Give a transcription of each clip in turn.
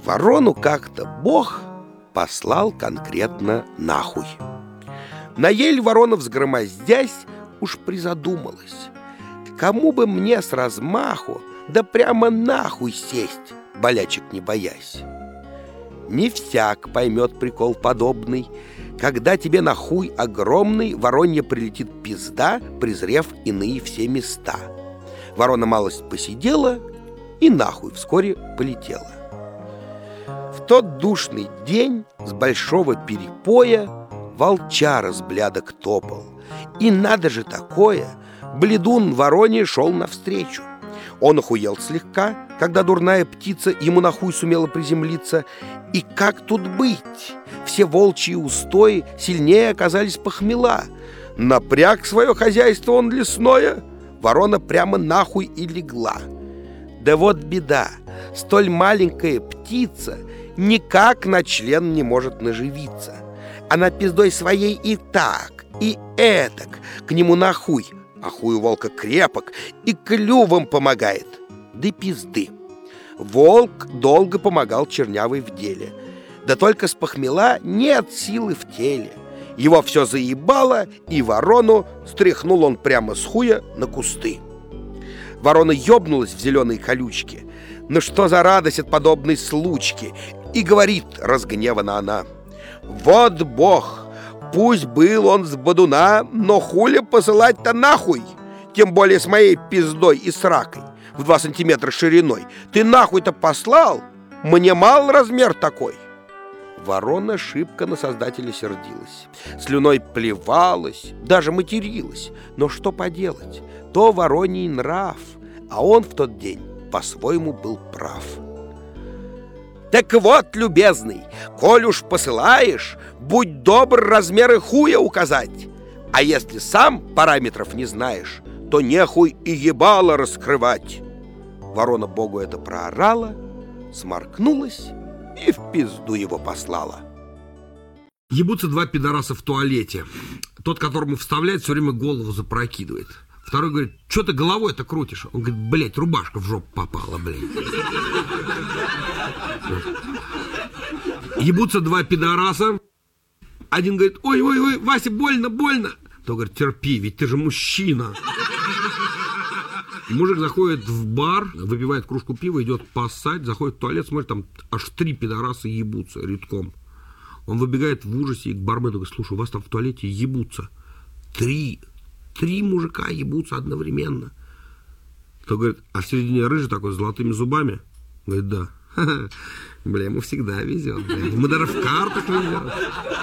Ворону как-то Бог послал конкретно нахуй. На ель ворона, взгромоздясь, уж призадумалась: кому бы мне с размаху да прямо нахуй сесть, болячек не боясь. Не всяк поймет прикол подобный, когда тебе на хуй огромный воронья прилетит пизда, презрев иные все места. Ворона малость посидела и нахуй вскоре полетела. В тот душный день с большого перепоя волчара с блядок топал. И надо же такое, бледун вороне шел навстречу. Он охуел слегка, когда дурная птица ему на хуй сумела приземлиться. И как тут быть? Все волчьи устои сильнее оказались похмела. Напряг свое хозяйство он лесное, ворона прямо нахуй и легла. Да вот беда, столь маленькая птица никак на член не может наживиться. Она пиздой своей и так, и этак к нему на хуй, а хуй у волка крепок и клювом помогает. Да пизды. Волк долго помогал чернявой в деле. Да только с похмела нет силы в теле. Его все заебало, и ворону стряхнул он прямо с хуя на кусты. Ворона ёбнулась в зеленые колючки. Ну что за радость от подобной случки? И говорит разгневана она: вот Бог, пусть был он с бодуна, но хули посылать-то нахуй? Тем более с моей пиздой и сракой в 2 сантиметра шириной. Ты нахуй-то послал? Мне мал размер такой. Ворона шибко на создателя сердилась, слюной плевалась, даже материлась. Но что поделать, то вороний нрав, а он в тот день по-своему был прав. Так вот, любезный, коль уж посылаешь, будь добр размеры хуя указать. А если сам параметров не знаешь, то нехуй и ебало раскрывать. Ворона Богу это проорала, сморкнулась и в пизду его послала. Ебутся 2 пидораса в туалете. Тот, которому вставляет, все время голову запрокидывает. Второй говорит: что ты головой-то крутишь? Он говорит: блять, рубашка в жопу попала, блядь. Ебутся 2 пидораса. Один говорит: ой-ой-ой, Вася, больно. Тот говорит: терпи, ведь ты же мужчина. Мужик заходит в бар, выпивает кружку пива, идет поссать, заходит в туалет, смотрит, там аж 3 пидораса ебутся редком. Он выбегает в ужасе и к бармену говорит: слушай, у вас там в туалете ебутся 3 мужика ебутся одновременно. Тот говорит: а в середине рыжий такой с золотыми зубами? Говорит: да. Бля, ему всегда везет, бля. Мы даже в картах везет.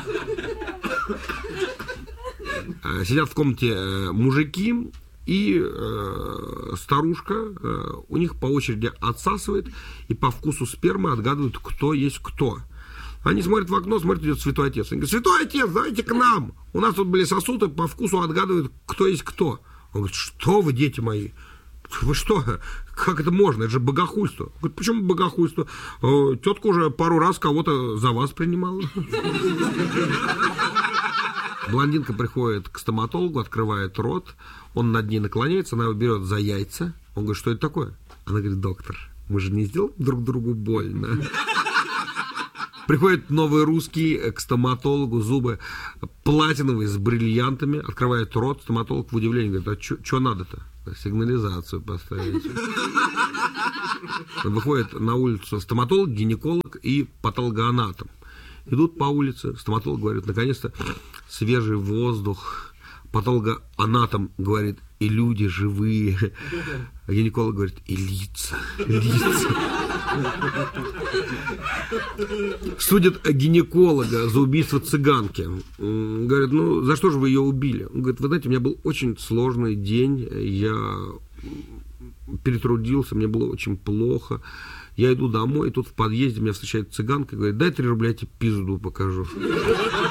Сидят в комнате мужики, и старушка у них по очереди отсасывает и по вкусу спермы отгадывают, кто есть кто. Они смотрят в окно, смотрят, идет святой отец. Они говорят: святой отец, давайте к нам. У нас тут были сосуды, по вкусу отгадывают, кто есть кто. Он говорит: что вы, дети мои? Вы что? Как это можно? Это же богохульство. Он говорит: почему богохульство? Тетка уже пару раз кого-то за вас принимала. Блондинка приходит к стоматологу, открывает рот, он над ней наклоняется, она его берет за яйца. Он говорит: что это такое? Она говорит: доктор, мы же не сделаем друг другу больно. Приходит новый русский к стоматологу, зубы платиновые с бриллиантами, открывает рот, стоматолог в удивлении говорит: а что надо-то? Сигнализацию поставить. Выходит на улицу стоматолог, гинеколог и патологоанатом. Идут по улице, стоматолог говорит: наконец-то свежий воздух. Патологоанатом говорит: и люди живые. А гинеколог говорит: и лица. Судят гинеколога за убийство цыганки. Говорит: ну, за что же вы ее убили? Он говорит: вы знаете, у меня был очень сложный день, я перетрудился, мне было очень плохо. Я иду домой, и тут в подъезде меня встречает цыганка и говорит: дай 3 рубля, я тебе пизду покажу.